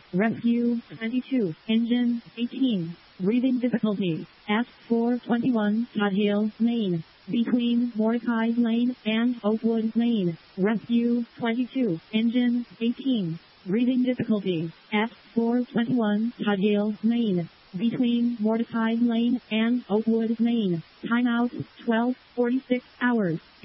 Rescue 22, Engine 18, breathing difficulty, S421, Todd Hill Lane, between Mordecai Lane and Oakwood Lane. Rescue 22, Engine 18, breathing difficulty, S421, Todd Hill Lane, between Mordecai Lane and Oakwood Lane. Timeout 12:46 hours.